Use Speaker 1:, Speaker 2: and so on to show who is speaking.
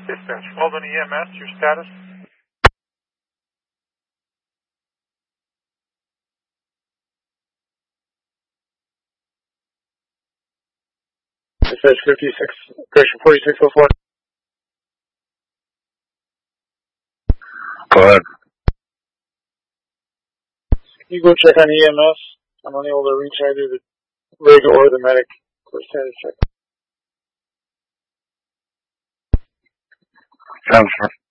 Speaker 1: Dispatch, Walden EMS, your status?
Speaker 2: Dispatch 56, correction 4604.
Speaker 3: Go ahead.
Speaker 2: You go check on EMS. I'm unable to reach either the rig or the medic for status check.
Speaker 3: Transfer.